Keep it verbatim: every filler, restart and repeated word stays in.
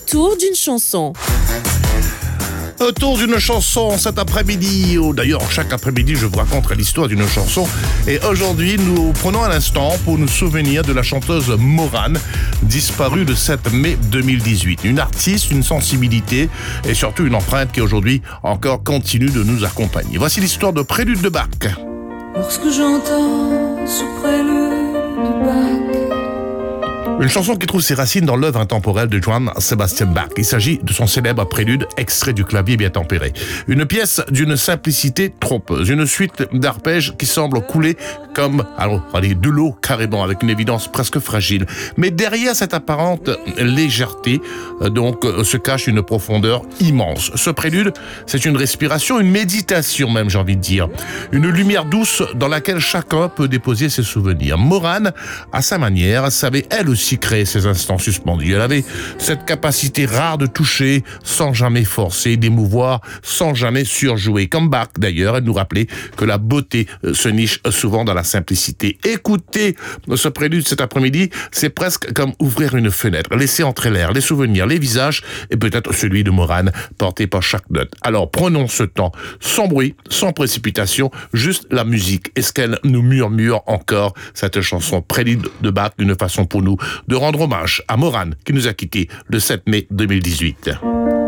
Autour d'une chanson. Autour d'une chanson cet après-midi, ou d'ailleurs chaque après-midi je vous raconte l'histoire d'une chanson, et aujourd'hui nous prenons un instant pour nous souvenir de la chanteuse Morane, disparue le sept mai deux mille dix-huit. Une artiste, une sensibilité et surtout une empreinte qui aujourd'hui encore continue de nous accompagner. Voici l'histoire de Prélude de Bach. Lorsque j'entends ce prélude de Bach, une chanson qui trouve ses racines dans l'œuvre intemporelle de Johann Sebastian Bach. Il s'agit de son célèbre prélude extrait du clavier bien tempéré. Une pièce d'une simplicité trompeuse, une suite d'arpèges qui semble couler comme alors, allez, de l'eau carrément, avec une évidence presque fragile. Mais derrière cette apparente légèreté, donc, se cache une profondeur immense. Ce prélude, c'est une respiration, une méditation même, j'ai envie de dire. Une lumière douce dans laquelle chacun peut déposer ses souvenirs. Morane, à sa manière, savait elle aussi créer ces instants suspendus. Elle avait cette capacité rare de toucher sans jamais forcer, d'émouvoir sans jamais surjouer. Comme Bach d'ailleurs, elle nous rappelait que la beauté se niche souvent dans la simplicité. Écouter ce prélude cet après-midi, c'est presque comme ouvrir une fenêtre, laisser entrer l'air, les souvenirs, les visages et peut-être celui de Morane porté par chaque note. Alors prenons ce temps, sans bruit, sans précipitation, juste la musique. Est-ce qu'elle nous murmure encore cette chanson Prélude de Bach, d'une façon pour nous de rendre hommage à Morane qui nous a quittés le sept mai deux mille dix-huit.